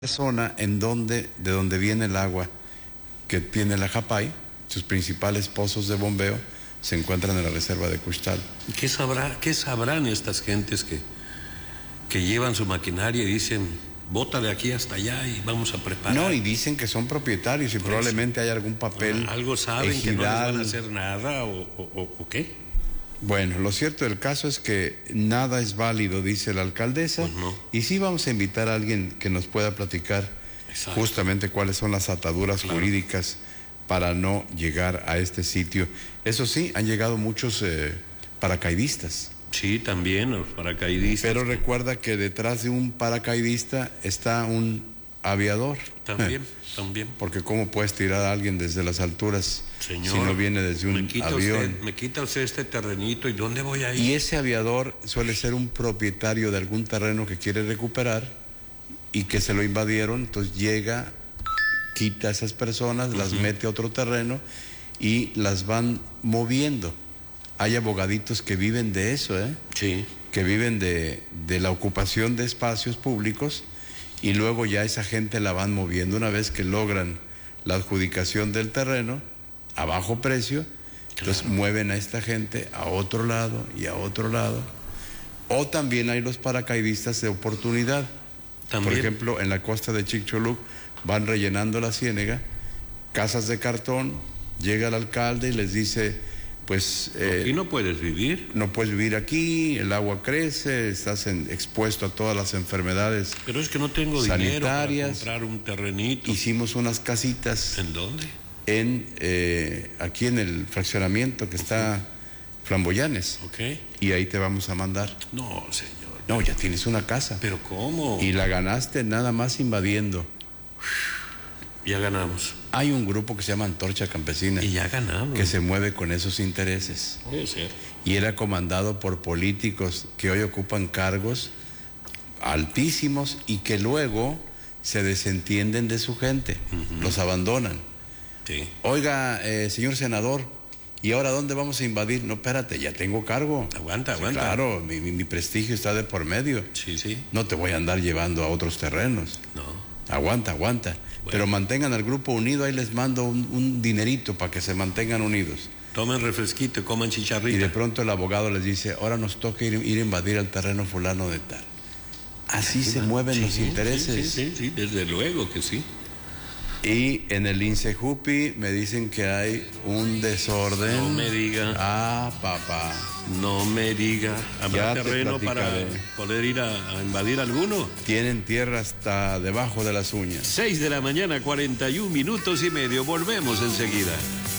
Zona de donde viene el agua que tiene la Japay, sus principales pozos de bombeo se encuentran en la reserva de Cuxtal. ¿Qué sabrán estas gentes que llevan su maquinaria y dicen, bota de aquí hasta allá y vamos a preparar? No, y dicen que son propietarios y probablemente hay algún papel ¿Algo saben ejidal, que no les van a hacer nada o qué? Bueno, lo cierto del caso es que nada es válido, dice la alcaldesa, Pues no. y sí vamos a invitar a alguien que nos pueda platicar justamente cuáles son las ataduras jurídicas para no llegar a este sitio. Eso sí, han llegado muchos paracaidistas. Sí, también los paracaidistas. Pero recuerda que detrás de un paracaidista está un aviador. También. Porque ¿cómo puedes tirar a alguien desde las alturas, señor, si no viene desde un avión? Me quita usted este terrenito, ¿y dónde voy a ir? Y ese aviador suele ser un propietario de algún terreno que quiere recuperar y que se lo invadieron, entonces llega, quita a esas personas, las mete a otro terreno y las van moviendo. Hay abogaditos que viven de eso, Sí. Que viven de la ocupación de espacios públicos y luego ya esa gente la van moviendo. Una vez que logran la adjudicación del terreno a bajo precio, entonces mueven a esta gente a otro lado y a otro lado. O también hay los paracaidistas de oportunidad. También. Por ejemplo, en la costa de Chicxulub van rellenando la ciénega, casas de cartón, llega el alcalde y les dice, pues... aquí no puedes vivir. No puedes vivir aquí, el agua crece, estás expuesto a todas las enfermedades. Pero es que no tengo dinero para comprar un terrenito. Hicimos unas casitas. ¿En dónde? Aquí en el fraccionamiento que está Flamboyanes. Ok. Y ahí te vamos a mandar. No, señor. No, ya tienes una casa. ¿Pero cómo? Y la ganaste nada más invadiendo. Ya ganamos. Hay un grupo que se llama Antorcha Campesina. Y ya ganamos. Que se mueve con esos intereses. Puede ser. Y era comandado por políticos que hoy ocupan cargos altísimos y que luego se desentienden de su gente, los abandonan. Sí. Oiga, señor senador, ¿y ahora dónde vamos a invadir? No, espérate, ya tengo cargo. Aguanta. Claro, mi prestigio está de por medio. Sí. No te voy a andar llevando a otros terrenos. No. Aguanta. Bueno. Pero mantengan al grupo unido, ahí les mando un dinerito para que se mantengan unidos. Tomen refresquito y coman chicharrita. Y de pronto el abogado les dice, ahora nos toca ir a invadir el terreno fulano de tal. Así se mueven los intereses. Sí, desde luego que sí. Y en el INSEJUPI me dicen que hay un desorden. No me diga. Ah, papá. No me diga. ¿Habrá terreno para poder ir a invadir alguno? Tienen tierra hasta debajo de las uñas. 6 de la mañana, 41 minutos y medio. Volvemos enseguida.